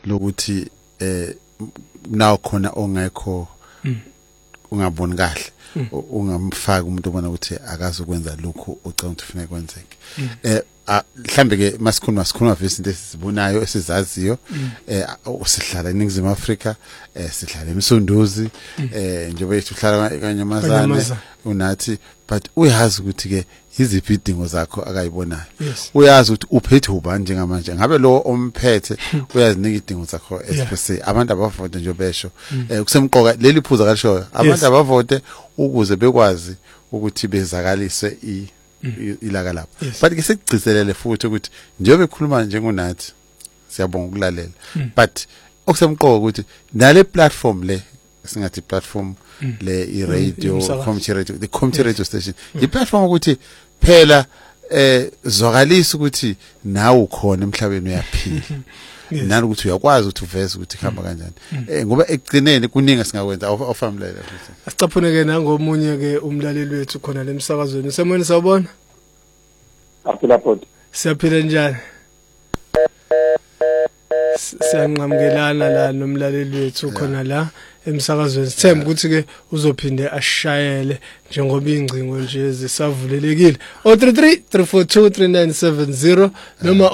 lokuthi nawo khona ongekho ungaboni kahle ungamfaka umuntu obona ukuthi akazi ukwenza lokho ocela ukuthi ufuna kwenzeke mhlambe ke masikhuluma vese into esizibonayo esizaziyo sihlala eNingizimu Afrika sihlala eMsunduzi njengoba yethu uhlala eKanyamazane unathi but uyazi ukuthi ke iziphi idingo zakho akayibonayo uyazi ukuthi uphethe ubani njengamanje ngabe lo omphethe uyazinika idingo zakho especially abantu abavote nje besho kusemqoka leli phuza kalisho abantu abavote ukuze bekwazi ukuthi bezakalise ilaka lapho but ke sikugcizelele futhi ukuthi njengoba ekhuluma njengonathi siyabonga ukulalela but okusemqoka ukuthi nale platform le singathi platform le i-radio the community radio station i-platform ukuthi phela zwakalisa ukuthi nawe ukhona emhlabeni uyaphila nani ukuthi uyakwazi ukuthi uveze ukuthi khamba kanjani ngoba ekugcineni kuningi singakwenza awufamlela futhi asicaphuneke nangomunye ke umlaleli wethu khona lemsakazweni semoyeni sawubona aphila bodi siyaphila njani siyanqamukelana la nomlaleli wethu khona la emsakazweni sithemba ukuthi ke uzophinde ashayele njengoba ingcingo nje zisavulelekile 0333423970 noma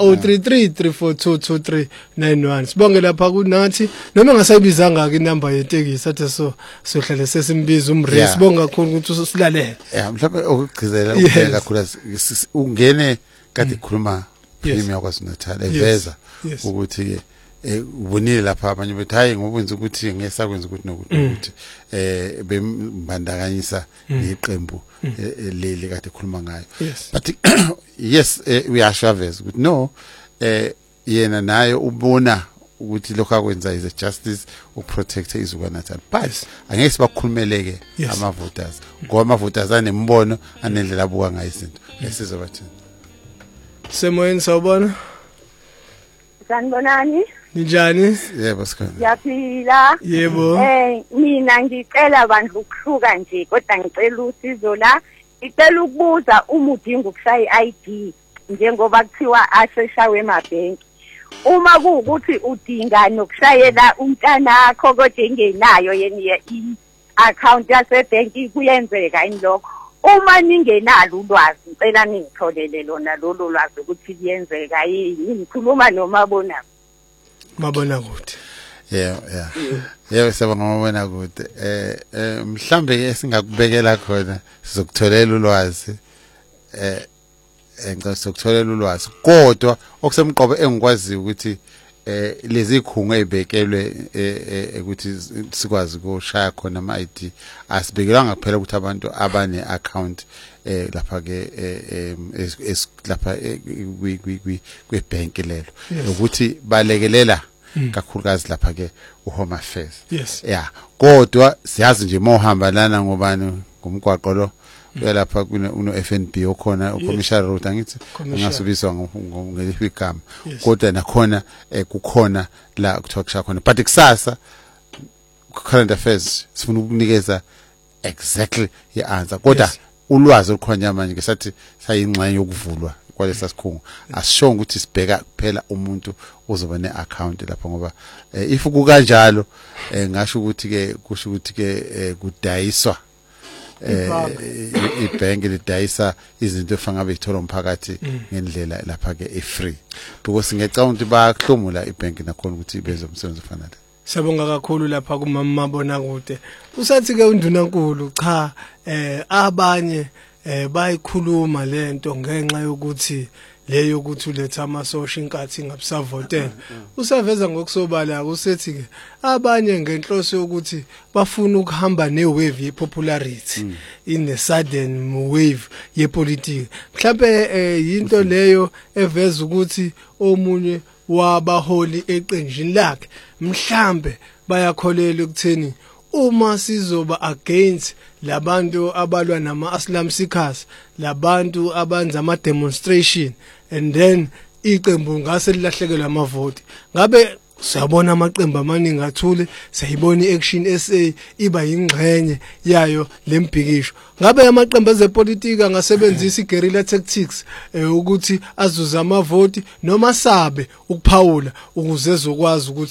0333422391 sibonge lapha kunathi noma ngasayibizanga ke inamba yetekisi athe sohlale sesimbiza umrace sibonga kakhulu ukuthi usilalele mhlawumbe ukugcizela ubheka kakhulu ungene kade khuluma premium kwaZulu-Natal eveza ukuthi ke ubonile lapha abanye bethi hayi ngoba wenza ukuthi ngesakwenza ukuthi nokuthi bembandakanyisa neqembu leli kade khuluma ngayo but yes uyashaveza ukuthi no yena naye ubona ukuthi lokho akwenza is a justice ukuprotect iZulu-Natal but angeke sibakhulumeleke ama-voters ngoba ama-voters anembono anendlela abuka ngayo izinto esizobathina semoyeni sawubona sanibonani Njani? Yebo sikhona. Yaphila. Yebo. Mina ngicela bandla ukuhluka nje kodwa ngicela usizo la. Ngicela ukubuza uma udinga ukushaya iID njengoba kuthiwa aseshawe emabhenki. Uma kuukuthi udinga nokushayela umntanakho kodwa engenayo yena i-account yasebhenki kuyenzeka inlokho. Uma ningenalo ulwazi ngicela ningitholele lona lolu lwazi ukuthi kuyenzeka yini. Ngikhuluma nomabona kude yeah sabona mabona kude mhlambe esingakubekela khona sizokutholela ulwazi ngicela sizokutholela ulwazi kodwa okusemqobo engikwazi ukuthi lezi ikhungo ezibekelwe ukuthi sikwazi ukushaya khona ama-ID asibekelanga kuphela ukuthi abantu abane account lapha ke lapha kwebank lelo ukuthi balekelela kakhulukazi lapha ke uHome Affairs kodwa siyazi nje mohamba lana ngobani ngomgwaqo lo lapha kuno FNB okhona uCommercial Road angithi ngasubiswa ngelifi igama kodwa nakhona kukhona la kuthiwa kushaya khona but kusasa current affairs sifuna ukunikeza exactly i-answer kodwa ulwazi olukhona manje ngesathi sayingxenye yokuvulwa kwalesa sikhungo asishonga ukuthi sibheka kuphela umuntu ozoba ne-account lapha ngoba if kukanjalo ngasho ukuthi ke kusho ukuthi ke kudayiswa ibhenki lidayisa izinto efangabe ithola umphakathi ngendlela lapha ke free because ngecela ukuthi bayahlomula ibhenki nakhona ukuthi ibenze umsebenzi ofanele. Siyabonga kakhulu lapha kumamabona kude usathi ke undunankulu cha abanye bayikhuluma lento ngenxa yokuthi leyo ukuthi uletha amasosha inkathi ngabusavotela usaveza ngokusobala usethi ke abanye ngenhloso yokuthi bafuna ukuhamba newave yepopularity in a sudden wave yepolitiki mhlawumbe into leyo eveza ukuthi omunye wabaholi eqenjini lakhe mhlambe bayakholela ukutheni uma sizoba against labantu abalwa nama-Aslam Seekers labantu abenza ama-demonstration and then iqembu ngase lilahlekelwa amavoti ngabe siyabona amaqembu amaningi athule sayibona i-Action SA iba yingxenye yayo lembhikisho ngabe amaqembu ezepolitika angasebenzisa i-guerrilla tactics ukuthi azuze amavoti noma sabe ukuphawula ukuze ezokwazi ukuthi